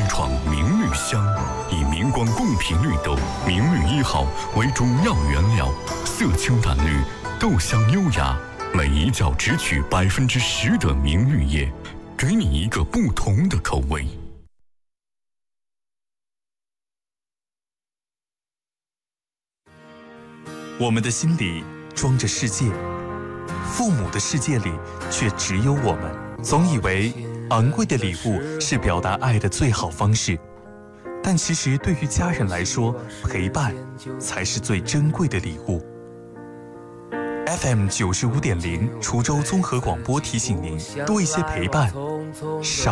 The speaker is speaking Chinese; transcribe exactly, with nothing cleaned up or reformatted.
创明绿香，以明光贡品绿豆明绿一号为主要原料，色清淡绿，豆香优雅，每一角只取百分之十的明绿叶，给你一个不同的口味。 我们的心里装着世界，父母的世界里却只有我们。总以为昂贵的礼物是表达爱的最好方式，但其实对于家人来说，陪伴才是最珍贵的礼物。F M 九十五点零，滁州综合广播提醒您：多一些陪伴，少。